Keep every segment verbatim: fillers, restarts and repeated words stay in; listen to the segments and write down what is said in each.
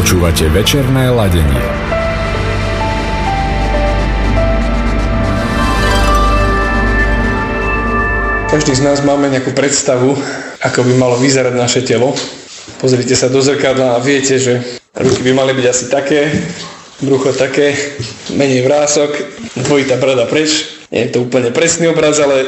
Počúvate večerné ladenie. Každý z nás máme nejakú predstavu, ako by malo vyzerať naše telo. Pozrite sa do zrkadla a viete, že ruky by mali byť asi také, brucho také, menej vrások, dvojitá brada preč. Nie je to úplne presný obraz, ale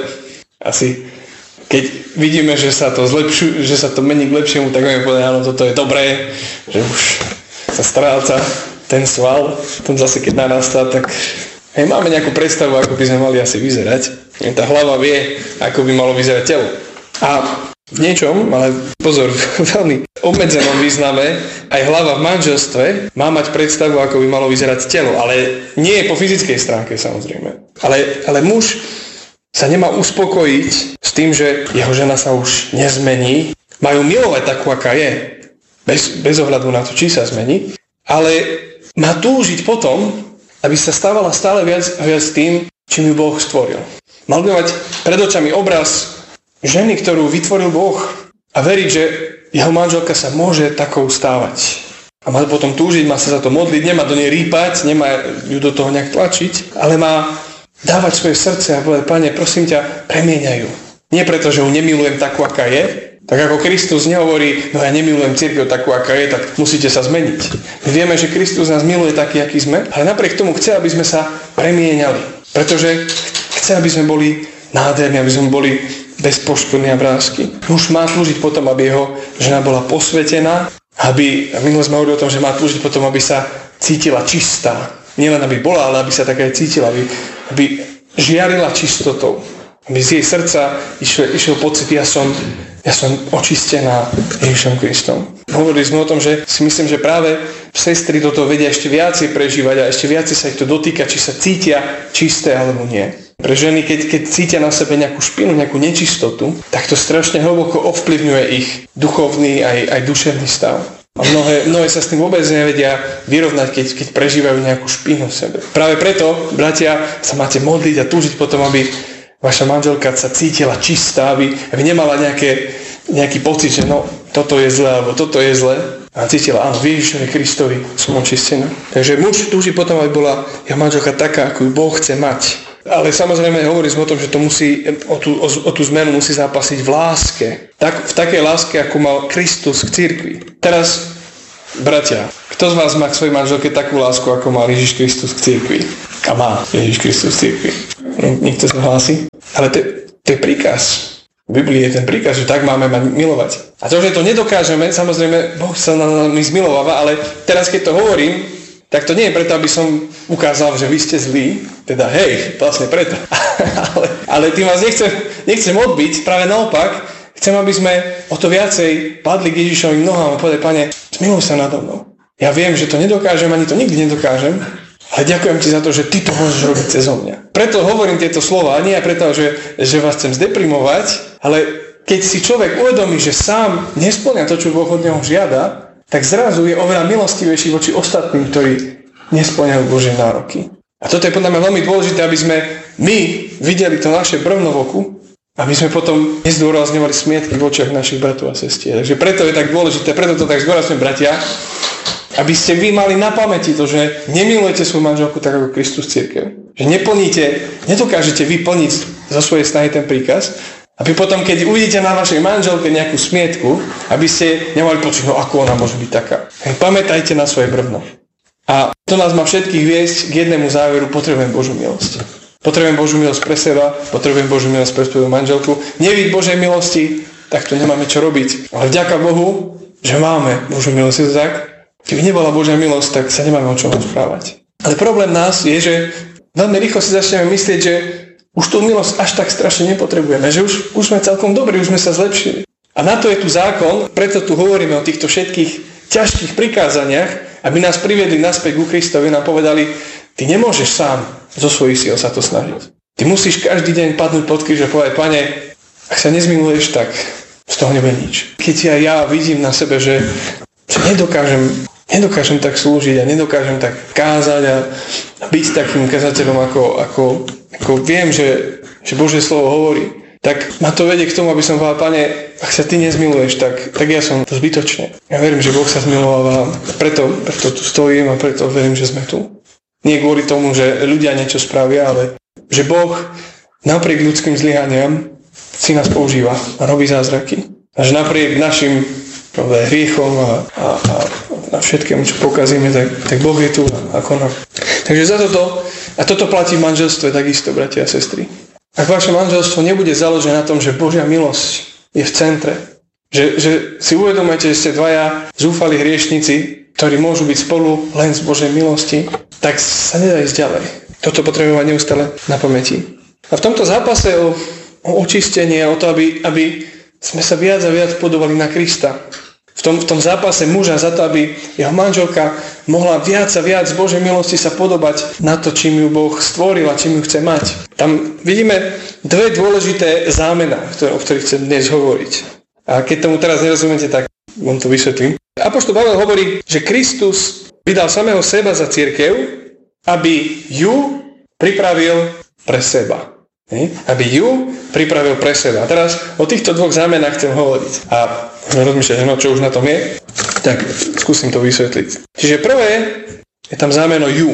asi keď vidíme, že sa to zlepšu, že sa to mení k lepšiemu, tak vieme povedať, áno, toto je dobré, že už sa stráca ten sval. Potom zase, keď narastá, tak hej, máme nejakú predstavu, ako by sme mali asi vyzerať. Tá hlava vie, ako by malo vyzerať telo. A v niečom, ale pozor, v veľmi obmedzenom význame, aj hlava v manželstve má mať predstavu, ako by malo vyzerať telo. Ale nie je po fyzickej stránke, samozrejme. Ale, ale muž sa nemá uspokojiť s tým, že jeho žena sa už nezmení. Majú milovať takú, aká je. Bez, bez ohľadu na to, či sa zmení. Ale má túžiť potom, aby sa stávala stále viac a viac tým, čím ju Boh stvoril. Mal by mať pred očami obraz ženy, ktorú vytvoril Boh. A veriť, že jeho manželka sa môže takou stávať. A má potom túžiť, má sa za to modliť, nemá do nej rýpať, nemá ju do toho nejak tlačiť, ale má dávať svoje srdce a povedať, Pane, prosím ťa, premieňaj ju. Nie preto, že ju nemilujem takú, aká je, tak ako Kristus nehovorí, no ja nemilujem cirkev takú, aká je, tak musíte sa zmeniť. My vieme, že Kristus nás miluje taký, aký sme, ale napriek tomu chce, aby sme sa premieňali. Pretože chce, aby sme boli nádherní, aby sme boli bez poškvrny a vrásky. Muž má túžiť potom, aby jeho žena bola posvetená, aby, a minule sme hovorili o tom, že má túžiť potom, aby sa cítila čistá. Nielen aby bola, ale aby sa tak aj cítila, aby, aby žiarila čistotou. Aby z jej srdca išiel, išiel pocit, ja som, ja som očistená Ježišom Kristom. Hovorili sme o tom, že si myslím, že práve sestry toto vedia ešte viacej prežívať a ešte viacej sa ich to dotýka, či sa cítia čisté alebo nie. Pre ženy, keď, keď cítia na sebe nejakú špinu, nejakú nečistotu, tak to strašne hlboko ovplyvňuje ich duchovný aj, aj duševný stav. A mnohé, mnohé sa s tým vôbec nevedia vyrovnať, keď, keď prežívajú nejakú špinu v sebe. Práve preto, bratia, sa máte modliť a túžiť potom, aby vaša manželka sa cítila čistá, aby, aby nemala nejaké, nejaký pocit, že no, toto je zlé, alebo toto je zlé. A cítila, áno, v Ježišovi Kristovi som očistená. Takže muž túži potom, aby bola jeho manželka taká, ako ju Boh chce mať. Ale samozrejme hovorím o tom, že to musí, o tú, o, o tú zmenu musí zápasiť v láske. Tak, v takej láske, ako mal Kristus k cirkvi. Teraz, bratia, kto z vás má k svojej manželke takú lásku, ako mal Ježiš Kristus k cirkvi? A má Ježiš Kristus k cirkvi. Niekto sa hlási? Ale to, to je príkaz. V Biblii je ten príkaz, že tak máme mať milovať. A to, že to nedokážeme, samozrejme, Boh sa na nami zmilováva, ale teraz, keď to hovorím, tak to nie je preto, aby som ukázal, že vy ste zlí, teda hej, vlastne preto. ale, ale tým vás nechcem, nechcem odbiť, práve naopak, chcem, aby sme o to viacej padli k Ježišovým nohám a povedali, Pane, zmiluj sa nado mnou. Ja viem, že to nedokážem, ani to nikdy nedokážem, ale ďakujem ti za to, že ty to môžeš robiť cezo mňa. Preto hovorím tieto slova, nie preto, že, že vás chcem zdeprimovať, ale keď si človek uvedomí, že sám nespĺňa to, čo Boh od neho žiada, tak zrazu je oveľa milostivejší voči ostatným, ktorí nespĺňajú Božie nároky. A toto je podľa mňa veľmi dôležité, aby sme my videli to naše brvno v oku, aby sme potom nezdôrazňovali smietky v očiach našich bratov a sestier. Takže preto je tak dôležité, preto to tak zdôrazňujem, bratia, aby ste vy mali na pamäti to, že nemilujete svoju manželku tak ako Kristus cirkev. Že neplníte, nedokážete vyplniť zo svojej snahy ten príkaz, aby potom, keď uvidíte na vašej manželke nejakú smietku, aby ste nemali pocit, no ako ona môže byť taká. Pamätajte na svoje brvno. A to nás má všetkých viesť k jednému záveru, potrebujem Božiu milosť. Potrebujem Božiu milosť pre seba, potrebujem Božiu milosť pre svoju manželku. Nevidť Božej milosti, tak tu nemáme čo robiť. Ale vďaka Bohu, že máme Božiu milosť. Tak, keby nebola Božia milosť, tak sa nemáme o čom rozprávať. Ale problém nás je, že veľmi rýchlo si začneme myslieť, že už tú milosť až tak strašne nepotrebujeme, že už, už sme celkom dobrí, už sme sa zlepšili. A na to je tu zákon, preto tu hovoríme o týchto všetkých ťažkých prikázaniach, aby nás priviedli naspäť ku Kristovi a nám povedali, ty nemôžeš sám zo svojich síl sa to snažiť. Ty musíš každý deň padnúť pod kríž a povedať, Pane, ak sa nezmiluješ, tak z toho nebude nič. Keď ja, ja vidím na sebe, že, že nedokážem, nedokážem tak slúžiť a nedokážem tak kázať a, a byť takým kazateľom, ako, ako, ako viem, že, že Božie slovo hovorí, tak ma to vedie k tomu, aby som povedal, Pane, ak sa ty nezmiluješ, tak, tak ja som to zbytočne. Ja verím, že Boh sa zmiloval, preto, preto tu stojím a preto verím, že sme tu. Nie kvôli tomu, že ľudia niečo spravia, ale že Boh napriek ľudským zlyhaniam si nás používa a robí zázraky. A že napriek našim hriechom a, a, a všetkému, čo pokazíme, tak, tak Boh je tu a koná. Takže za toto, a toto platí v manželstve takisto, bratia a sestry. Ak vaše manželstvo nebude založené na tom, že Božia milosť je v centre, že, že si uvedomujete, že ste dvaja zúfali hriešnici, ktorí môžu byť spolu len z Božej milosti, tak sa nedá ísť ďalej. Toto potrebujeme mať neustále na pamäti. A v tomto zápase o, o očistenie, o to, aby, aby sme sa viac a viac podobali na Krista. V tom, v tom zápase muža za to, aby jeho manželka mohla viac a viac z Božej milosti sa podobať na to, čím ju Boh stvoril a čím ju chce mať. Tam vidíme dve dôležité zámená, o ktorých chcem dnes hovoriť. A keď tomu teraz nerozumiete, tak vám to vysvetlím. Apoštol Pavel hovorí, že Kristus vydal samého seba za cirkev, aby ju pripravil pre seba. Aby ju pripravil pre seba. A teraz o týchto dvoch zámenách chcem hovoriť. A rozmýšľať, no čo už na tom je, tak skúsim to vysvetliť. Čiže prvé je tam zámeno ju,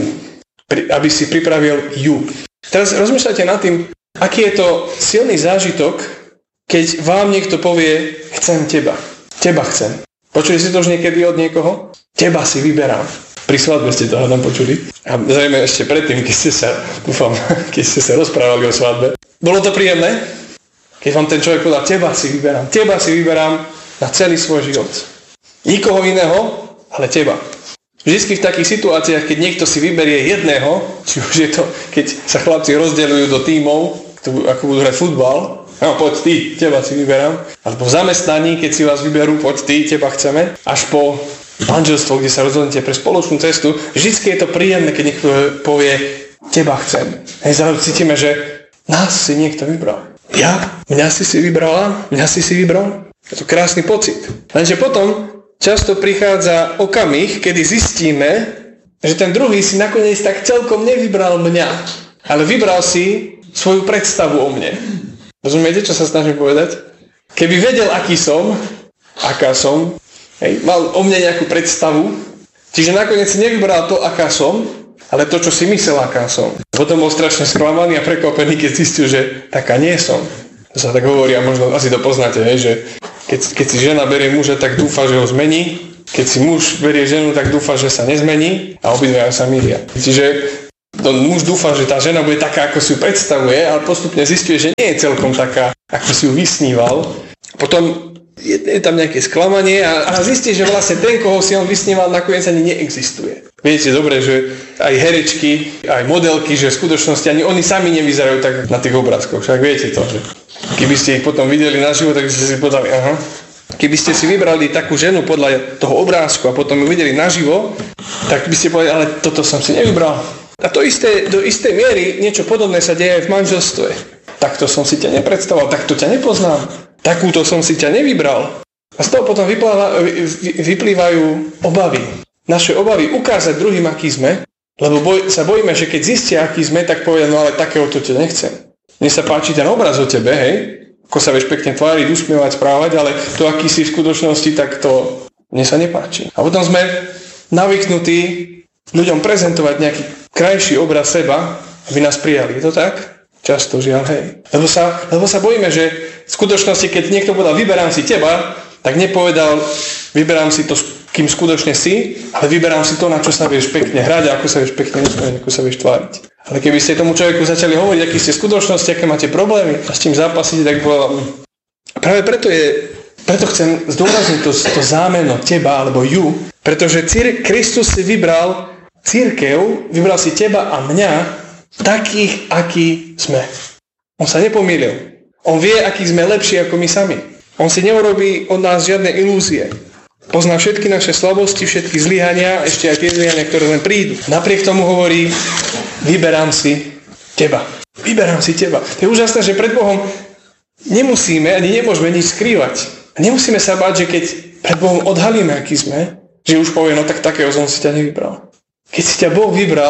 aby si pripravil ju. Teraz rozmýšľajte nad tým, aký je to silný zážitok, keď vám niekto povie, chcem teba. Teba chcem. Počuli ste to už niekedy od niekoho? Teba si vyberám. Pri svadbe ste to hádam počuli. A zrejme ešte predtým, keď ste sa, dúfam, keď ste sa rozprávali o svadbe. Bolo to príjemné? Keď vám ten človek povedal, teba si vyberám. Teba si vyberám na celý svoj život. Nikoho iného, ale teba. Vždycky v takých situáciách, keď niekto si vyberie jedného, či už je to, keď sa chlapci rozdeľujú do tímov, ako budú hrať futbal, no poď ty, teba si vyberám. Alebo v zamestnaní, keď si vás vyberú, poď ty, teba chceme. Až po manželstvo, kde sa rozhodnete pre spoločnú cestu, vždycky je to príjemné, keď niekto povie, teba chcem. Hej, zrazu cítime, že nás si niekto vybral. Ja? Mňa si si vybrala? Mňa si si vybral? Je to krásny pocit. Lenže potom často prichádza okamih, kedy zistíme, že ten druhý si nakoniec tak celkom nevybral mňa, ale vybral si svoju predstavu o mne. Rozumiete, čo sa snažím povedať? Keby vedel, aký som, aká som, hej, mal o mne nejakú predstavu, čiže nakoniec si nevybral to, aká som, ale to, čo si myslel, aká som. Potom bol strašne sklamaný a prekvapený, keď zistil, že taká nie som. To sa tak hovorí a možno asi to poznáte, hej, že keď, keď si žena berie muža, tak dúfa, že ho zmení. Keď si muž berie ženu, tak dúfa, že sa nezmení a obidvaja sa milia. Čiže to muž dúfa, že tá žena bude taká, ako si ju predstavuje, ale postupne zistuje, že nie je celkom taká, ako si ju vysníval. Potom je, je tam nejaké sklamanie a, a zistí, že vlastne ten, koho si on vysníval, nakoniec ani neexistuje. Viete dobre, že aj herečky, aj modelky, že v skutočnosti ani oni sami nevyzerajú tak na tých obrázkoch. Však viete to, že keby ste ich potom videli naživo, tak ste si povedali, aha. Keby ste si vybrali takú ženu podľa toho obrázku a potom ju videli naživo, tak by ste povedali, ale toto som si nevybral. A to isté, do istej miery niečo podobné sa deje aj v manželstve. Takto som si ťa nepredstavoval, takto ťa nepoznám. Takúto som si ťa nevybral. A z toho potom vypláva, vyplývajú obavy. Naše obavy ukázať druhým, aký sme, lebo boj, sa bojíme, že keď zistia, aký sme, tak povedia, no ale takéhoto ťa nechcem. Mne sa páči ten obraz o tebe, hej, ako sa vieš pekne tváriť, usmievať, správať, ale to, aký si v skutočnosti, tak to mne sa nepáči. A potom sme navyknutí ľuďom prezentovať nejaký krajší obraz seba, aby nás prijali. Je to tak? Často, žiaľ, hej. Lebo sa, lebo sa bojíme, že v skutočnosti, keď niekto povedal, vyberám si teba, tak nepovedal, vyberám si to, kým skutočne si, ale vyberám si to, na čo sa vieš pekne hrať a ako sa vieš pekne usmievať, ako sa vieš tváriť. Ale keby ste tomu človeku začali hovoriť, aký ste v skutočnosti, aké máte problémy a s tým zápasíte, tak povedal, práve preto je, preto chcem zdôrazniť to, to zámeno teba alebo ju, pretože cír, Kristus si vybral cirkev, vybral si teba a mňa takých, akí sme. On sa nepomýlil. On vie, akí sme lepší ako my sami. On si neurobí od nás žiadne ilúzie. Pozná všetky naše slabosti, všetky zlyhania, ešte aj tie zlyhania, ktoré len prídu. Napriek tomu hovorí, vyberám si teba. Vyberám si teba. To je úžasné, že pred Bohom nemusíme, ani nemôžeme nič skrývať. Nemusíme sa báť, že keď pred Bohom odhalíme, aký sme, že už povie, no tak takého som si ťa nevybral. Keď si ťa Boh vybral,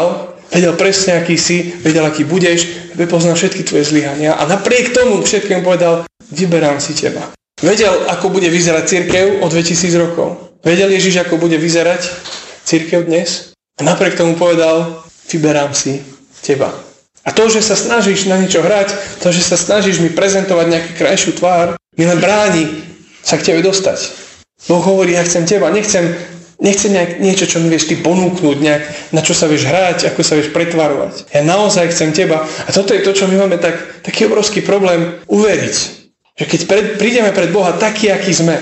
vedel presne, aký si, vedel, aký budeš, aby poznal všetky tvoje zlyhania a napriek tomu všetkým povedal, vyberám si teba. Vedel, ako bude vyzerať cirkev o dvetisíc rokov. Vedel Ježiš, ako bude vyzerať cirkev dnes a napriek tomu povedal, vyberám si teba. A to, že sa snažíš na niečo hrať, to, že sa snažíš mi prezentovať nejakú krajšiu tvár, mi len bráni sa k tebe dostať. Boh hovorí, ja chcem teba, nechcem, nechcem nejak, niečo, čo mi vieš ty ponúknuť, nejak, na čo sa vieš hrať, ako sa vieš pretvarovať. Ja naozaj chcem teba. A toto je to, čo my máme tak, taký obrovský problém uveriť. Že keď pred, prídeme pred Boha taký, aký sme,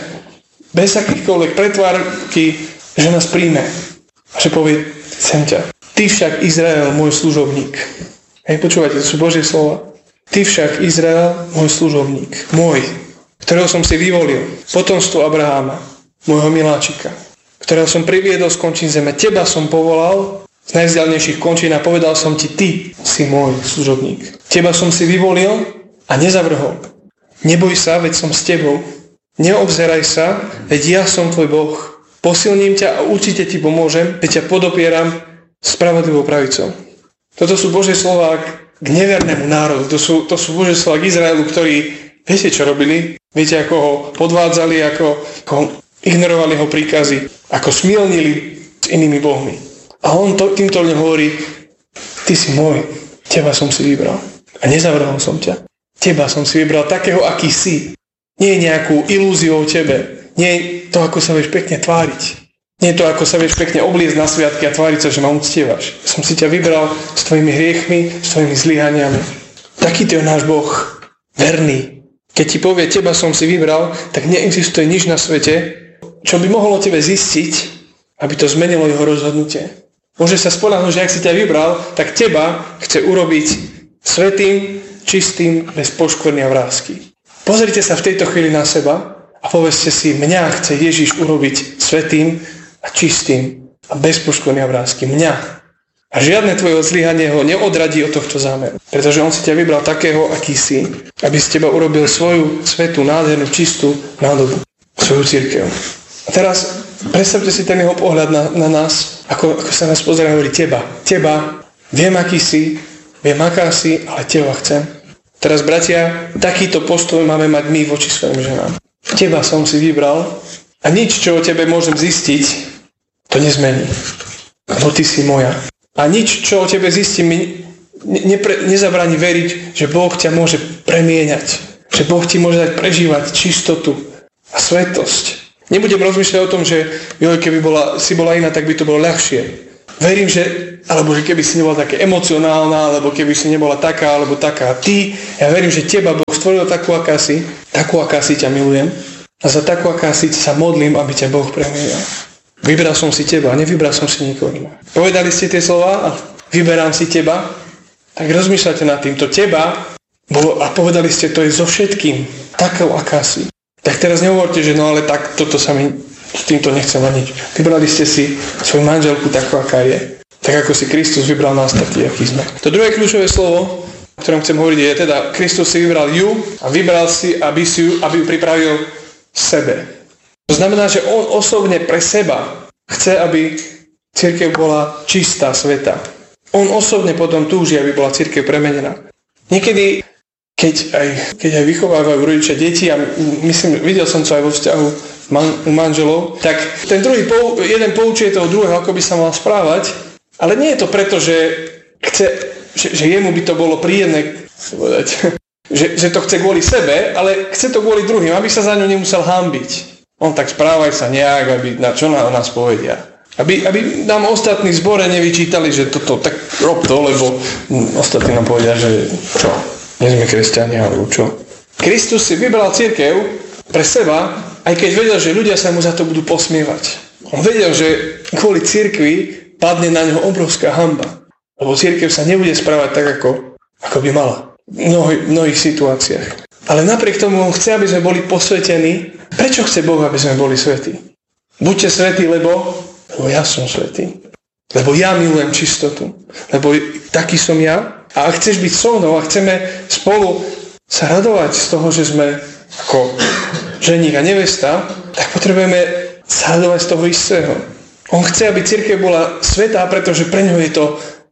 bez akýchkoľvek pretvárky, že nás príjme. A že povie, chcem ťa. Ty však, Izrael, môj služobník. Hej, počúvajte, to sú Božie slova. Ty však, Izrael, môj služobník. Môj, ktorého som si vyvolil. Potomstvo Abraháma, môjho miláčika, ktorého som priviedol z končín zeme. Teba som povolal z najvzdialenejších končín a povedal som ti, ty si môj služobník. Teba som si vyvolil a nezavrhol. Neboj sa, veď som s tebou. Neobzeraj sa, veď ja som tvoj Boh. Posilním ťa a určite ti pomôžem, veď ťa podopieram spravodlivou pravicou. Toto sú Božie slová k nevernému národu. To sú, to sú Božie slová k Izraelu, ktorí, viete čo robili? Viete, ako ho podvádzali, ako, ako ignorovali ho príkazy, ako smilnili s inými bohmi. A on to, týmto ľuďom hovorí, ty si môj, teba som si vybral. A nezavrhol som ťa. Teba som si vybral takého, aký si. Nie nejakú ilúziu o tebe. Nie to, ako sa vieš pekne tváriť. Nie to, ako sa vieš pekne obliecť na sviatky a tváriť sa, že ma uctievaš. Som si ťa vybral s tvojimi hriechmi, s tvojimi zlyhaniami. Takýto je náš Boh. Verný. Keď ti povie, teba som si vybral, tak neexistuje nič na svete, čo by mohlo tebe zistiť, aby to zmenilo jeho rozhodnutie. Môže sa spoľahnúť, že ak si ťa vybral, tak teba chce urobiť svätým, čistým, bez poškvrny a vrásky. Pozrite sa v tejto chvíli na seba a povedzte si, mňa chce Ježiš urobiť svätým a čistým a bez poškvrny a vrásky. Mňa. A žiadne tvoje zlyhanie ho neodradí od tohto zámeru. Pretože on si ťa vybral takého, aký si, aby z teba urobil svoju svätú, nádhernú, čistú nádobu. Svoju cirkev. A teraz predstavte si ten jeho pohľad na, na nás, ako, ako sa nás pozerá a hovorí teba. Teba, viem, aký si, viem, aká si, ale teba chcem. Teraz, bratia, takýto postoj máme mať my voči svojim ženám. Teba som si vybral a nič, čo o tebe môžem zistiť, to nezmení. Lebo ty si moja. A nič, čo o tebe zistím, mi nepre, nezabráni veriť, že Boh ťa môže premieňať. Že Boh ti môže dať prežívať čistotu a svetosť. Nebudem rozmýšľať o tom, že joj, keby bola, si bola iná, tak by to bolo ľahšie. Verím, že, alebo že keby si nebola také emocionálna, alebo keby si nebola taká, alebo taká. Ty, ja verím, že teba Boh stvoril takú, aká si, takú, aká si ťa milujem. A za takú, aká si sa modlím, aby ťa Boh premienil. Vybral som si teba, nevybral som si nikoho iného. Povedali ste tie slová a vyberám si teba, tak rozmýšľate nad tým. To teba bolo, a povedali ste, to je so všetkým. Takou, aká si. Tak teraz nehovorte, že no ale tak toto sa mi s týmto nechcem mať nič. Vybrali ste si svoju manželku takú, aká je. Tak ako si Kristus vybral nás taký, aký sme. To druhé kľúčové slovo, o ktorom chcem hovoriť, je teda Kristus si vybral ju a vybral si, aby, si ju, aby ju pripravil sebe. To znamená, že on osobne pre seba chce, aby cirkev bola čistá, sveta. On osobne potom túži, aby bola cirkev premenená. Niekedy, keď aj, keď aj vychovávajú rodičia deti, a myslím, videl som to aj vo vzťahu man, u manželov, tak ten druhý, jeden poučuje toho druhého, ako by sa mal správať, ale nie je to preto, že chce, že, že jemu by to bolo príjemné, že, že to chce kvôli sebe, ale chce to kvôli druhým, aby sa za ňu nemusel hanbiť. On tak správaj sa nejak, aby na čo na nás povedia. Aby, aby nám ostatní v zbore nevyčítali, že toto, tak rob to, lebo ostatní nám povedia, že čo, nie sme kresťania, alebo čo. Kristus si vybral cirkev pre seba, aj keď vedel, že ľudia sa mu za to budú posmievať. On vedel, že kvôli cirkvi padne na ňo obrovská hanba. Lebo cirkev sa nebude správať tak, ako, ako by mala. V mnohých, mnohých situáciách. Ale napriek tomu on chce, aby sme boli posvetení. Prečo chce Boh, aby sme boli svätí? Buďte svätí, lebo, lebo ja som svätý. Lebo ja milujem čistotu. Lebo taký som ja. A ak chceš byť so mnou a chceme spolu sa radovať z toho, že sme ako ženík a nevesta, tak potrebujeme sa radovať z toho istého. On chce, aby cirkev bola svätá, pretože pre ňo je to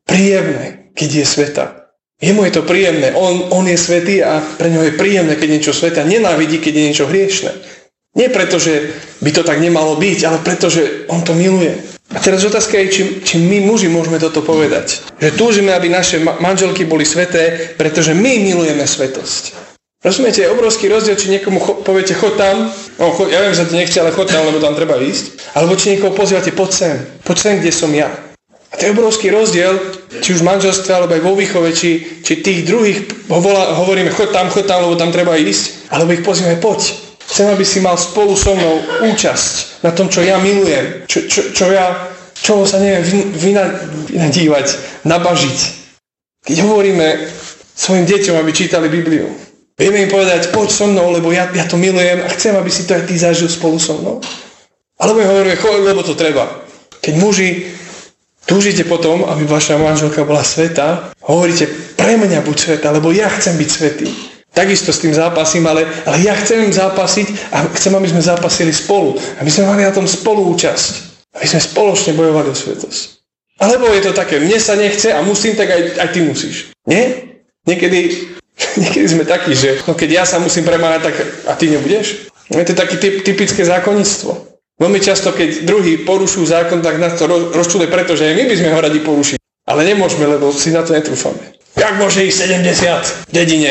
príjemné, keď je sveta. Jemu je to príjemné. On, on je svätý a pre ňo je príjemné, keď niečo sveta. Nenávidí, keď je niečo hriešne. Nie preto, že by to tak nemalo byť, ale preto, že on to miluje. A teraz otázka je, či, či my muži môžeme toto povedať. Že túžime, aby naše manželky boli sväté, pretože my milujeme svätosť. Rozumiete, je obrovský rozdiel, či niekomu cho, poviete, chod tam, no, chod, ja viem, že to nechce, ale chod tam, lebo tam treba ísť. Alebo či niekoho pozývate, poď sem, poď sem, kde som ja. A to je obrovský rozdiel, či už v manželstve, alebo aj vo výchove, či, či tých druhých hovola, hovoríme, chod tam, chod tam, lebo tam treba ísť, alebo ich pozývame, poď. Chcem, aby si mal spolu so mnou účasť na tom, čo ja milujem, čo, čo, čo ja, čoho sa neviem vynadívať, nabažiť. Keď hovoríme svojim deťom, aby čítali Bibliu, vieme im povedať, poď so mnou, lebo ja, ja to milujem a chcem, aby si to aj ty zažil spolu so mnou. Alebo im hovoríme, choď, lebo to treba. Keď muži túžite potom, aby vaša manželka bola svätá, hovoríte, pre mňa buď svätá, lebo ja chcem byť svätý. Takisto s tým zápasím, ale, ale ja chcem zápasiť a chcem, aby sme zápasili spolu. Aby sme mali na tom spoluúčasť. Aby sme spoločne bojovali o svätosť. Alebo je to také, mne sa nechce a musím, tak aj, aj ty musíš. Nie? Niekedy, niekedy sme takí, že no keď ja sa musím premáhať, tak a ty nebudeš? Je to také typ, typické zákonníctvo. Veľmi často, keď druhý porušujú zákon, tak nás to rozčuluje, pretože aj my by sme ho radi porušili. Ale nemôžeme, lebo si na to netrúfame. Jak môže ísť sedemdesiat v dedine?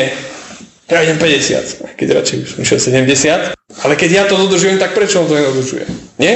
Ja idem päťdesiat, keď radšej už išiel sedemdesiat. Ale keď ja to dodržujem, tak prečo on to nedodržuje? Nie?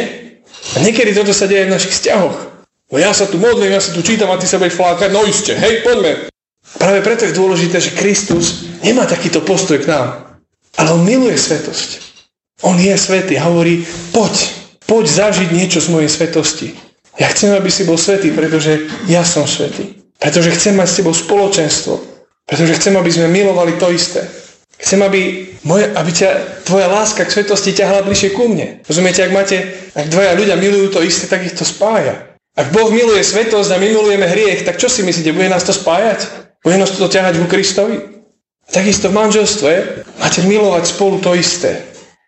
A niekedy toto sa deje v našich vzťahoch. No ja sa tu modlím, ja sa tu čítam a ty sa budeš flákať, no iste, hej, poďme. Práve preto je dôležité, že Kristus nemá takýto postoj k nám. Ale on miluje svätosť. On je svätý a hovorí, poď, poď zažiť niečo z mojej svetosti. Ja chcem, aby si bol svätý, pretože ja som svätý. Pretože chcem mať s tebou spoločenstvo. Pretože chcem, aby sme milovali to isté. Chcem, aby, moje, aby ťa, tvoja láska k svetosti ťahla bližšie ku mne. Rozumiete, ak máte, ak dvaja ľudia milujú to isté, tak ich to spája. Ak Boh miluje svätosť a my milujeme hriech, tak čo si myslíte, bude nás to spájať? Bude nás to ťahať ku Kristovi? Takisto v manželstve máte milovať spolu to isté.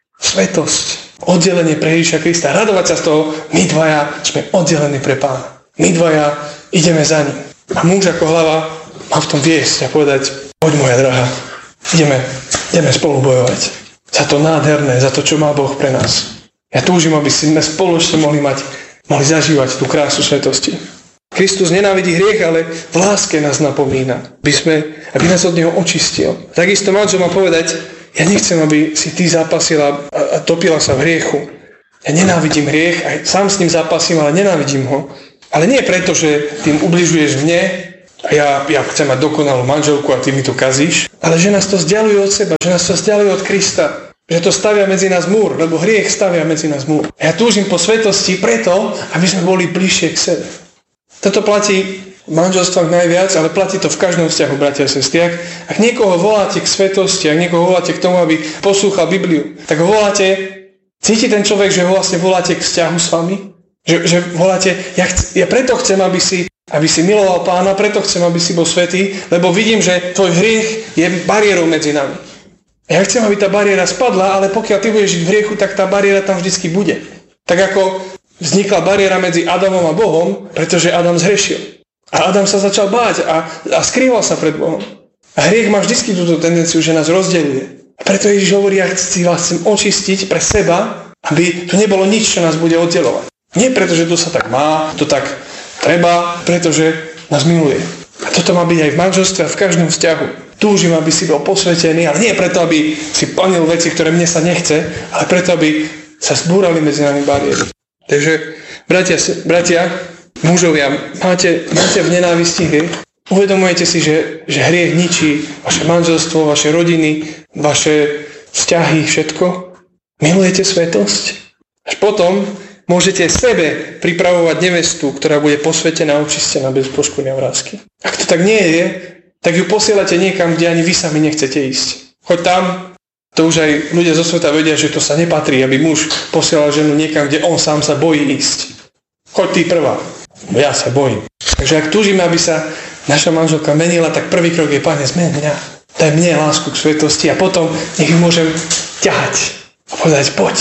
Svätosť, oddelenie pre Ježiša Krista, radovať sa z toho, my dvaja sme oddelení pre Pána. My dvaja ideme za ním. A muž ako hlava má v tom viesť a povedať, poď moja drahá, ideme, ideme spolu bojovať. Za to nádherné, za to, čo má Boh pre nás. Ja túžim, aby si sme spoločne mohli mať, mohli zažívať tú krásu svetosti. Kristus nenávidí hriech, ale v láske nás napomína, aby, sme, aby nás od neho očistil. Takisto manžel má povedať, ja nechcem, aby si ty zápasila a, a topila sa v hriechu. Ja nenávidím hriech, aj sám s ním zápasím, ale nenávidím ho. Ale nie preto, že tým ubližuješ mne, a ja, ja chcem mať dokonalú manželku a ty mi to kazíš, ale že nás to vzdialuje od seba, že nás to vzdialuje od Krista, že to stavia medzi nás múr, lebo hriech stavia medzi nás múr. Ja túžim po svetosti preto, aby sme boli bližšie k sebe. Toto platí v manželstvách najviac, ale platí to v každom vzťahu, bratia a sestry. Ak, ak niekoho voláte k svetosti, ak niekoho voláte k tomu, aby poslúchal Bibliu, tak ho voláte, cíti ten človek, že ho vlastne voláte k vzťahu s vami? Že, že voláte, ja, chc, ja preto chcem, aby si aby si miloval Pána, preto chcem, aby si bol svätý, lebo vidím, že tvoj hriech je bariérou medzi nami. Ja chcem, aby tá bariéra spadla, ale pokiaľ ty budeš žiť v hriechu, tak tá bariéra tam vždycky bude. Tak ako vznikla bariéra medzi Adamom a Bohom, pretože Adam zhrešil. A Adam sa začal báť a, a skrýval sa pred Bohom. A hriech má vždycky túto tendenciu, že nás rozdeľuje. A preto Ježiš hovorí, ja si vás chcem očistiť pre seba, aby tu nebolo nič, čo nás bude oddeľovať. Nie preto, že to sa tak má, to tak treba, pretože nás miluje. A toto má byť aj v manželstve a v každom vzťahu. Túžim, aby si bol posvetený, ale nie preto, aby si plnil veci, ktoré mne sa nechce, ale preto, aby sa zbúrali medzi nami bariéry. Takže, bratia, bratia mužovia, máte, máte v nenávisti hriech? Uvedomujete si, že, že hriech ničí vaše manželstvo, vaše rodiny, vaše vzťahy, všetko? Milujete svätosť? Až potom môžete sebe pripravovať nevestu, ktorá bude posvetená a očistená bez poškvrny a vrásky. Ak to tak nie je, tak ju posielate niekam, kde ani vy sami nechcete ísť. Choď tam, to už aj ľudia zo sveta vedia, že to sa nepatrí, aby muž posielal ženu niekam, kde on sám sa bojí ísť. Choď ty prvá, bo ja sa bojím. Takže ak túžime, aby sa naša manželka menila, tak prvý krok je, Pane, zmen mňa. Daj mne lásku k svetosti a potom nech ju môžem ťahať a povedať, poď.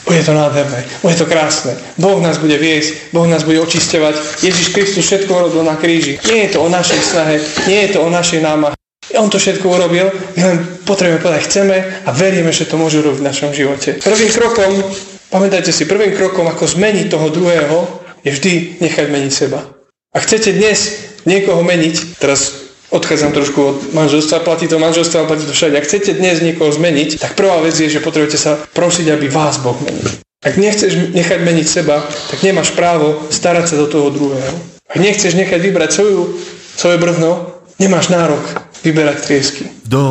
Bude to nádherné, bude to krásne. Boh nás bude viesť, Boh nás bude očisťovať. Ježiš Kristus všetko urobil na kríži. Nie je to o našej snahe, nie je to o našej námahe. On to všetko urobil, my len potrebujeme povedať, chceme a veríme, že to môže urobiť v našom živote. Prvým krokom, pamätajte si, prvým krokom, ako zmeniť toho druhého, je vždy nechať meniť seba. Ak chcete dnes niekoho meniť, teraz odchádzam trošku od manželstva, platí to manželstvo, platí to všade. Ak chcete dnes niekoho zmeniť, tak prvá vec je, že potrebujete sa prosiť, aby vás Boh menil. Ak nechceš nechať meniť seba, tak nemáš právo starať sa do toho druhého. Ak nechceš nechať vybrať svoju, svoje brvno, nemáš nárok vyberať triesky.